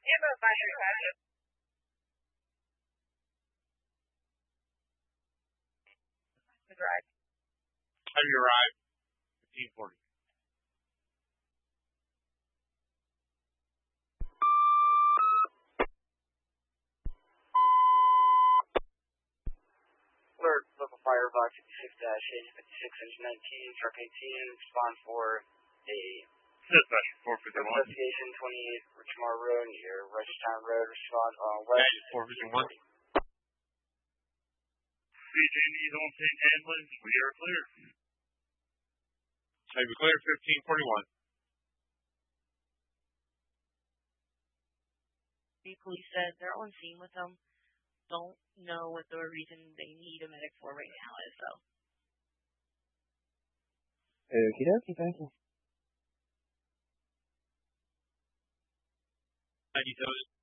Yeah, but by your side. Drive. How do you arrive? 1540. Alert, local fire box 56-56 engine 19, truck 18, respond for a Dispatch 451. investigation 28 Richmond Road near Registtown Road, respond on west 451. CJ&E's on St. Edmunds, we are clear. Say we clear 1541. The police said they're on scene with them. Don't know what the reason they need a medic for right now is, though. Okie dokie, thank you. 90,000.